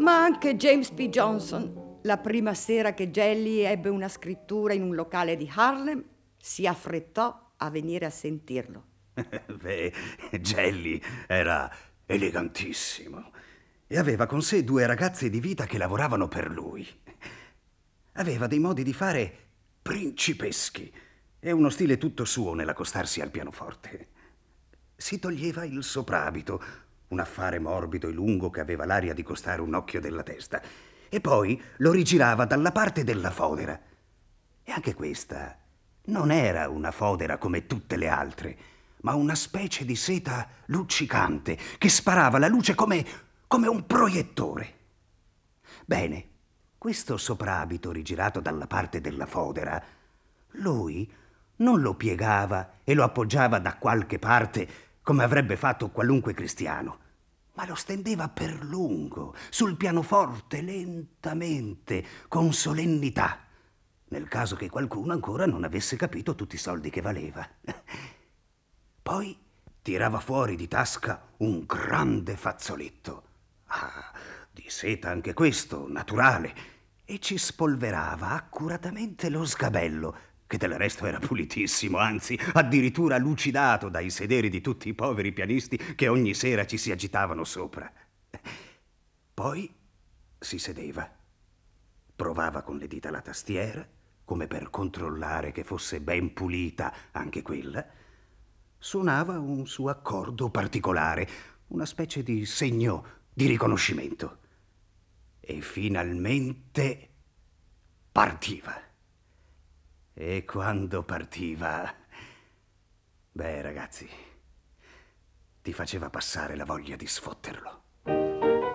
Ma anche James P. Johnson, la prima sera che Jelly ebbe una scrittura in un locale di Harlem, si affrettò a venire a sentirlo. Beh, Jelly era elegantissimo e aveva con sé 2 ragazze di vita che lavoravano per lui. Aveva dei modi di fare principeschi e uno stile tutto suo nell'accostarsi al pianoforte. Si toglieva il soprabito, un affare morbido e lungo che aveva l'aria di costare un occhio della testa, e poi lo rigirava dalla parte della fodera. E anche questa non era una fodera come tutte le altre, ma una specie di seta luccicante che sparava la luce come un proiettore. Bene, questo soprabito rigirato dalla parte della fodera, lui non lo piegava e lo appoggiava da qualche parte come avrebbe fatto qualunque cristiano, ma lo stendeva per lungo sul pianoforte lentamente, con solennità, nel caso che qualcuno ancora non avesse capito tutti i soldi che valeva. Poi tirava fuori di tasca un grande fazzoletto, di seta anche questo, naturale, e ci spolverava accuratamente lo sgabello, che del resto era pulitissimo, anzi addirittura lucidato dai sederi di tutti i poveri pianisti che ogni sera ci si agitavano sopra. Poi si sedeva, provava con le dita la tastiera, come per controllare che fosse ben pulita anche quella, suonava un suo accordo particolare, una specie di segno di riconoscimento. E finalmente partiva. E quando partiva, beh, ragazzi, ti faceva passare la voglia di sfotterlo.